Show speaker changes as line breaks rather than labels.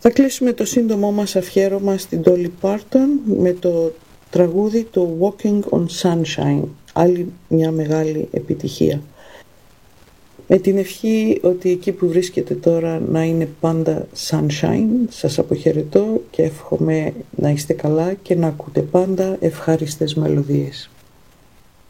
Θα κλείσουμε το σύντομό μας αφιέρωμα στην Dolly Parton με το τραγούδι το Walking on Sunshine, άλλη μια μεγάλη επιτυχία. Με την ευχή ότι εκεί που βρίσκεται τώρα να είναι πάντα sunshine, σας αποχαιρετώ και εύχομαι να είστε καλά και να ακούτε πάντα ευχάριστες μελωδίες.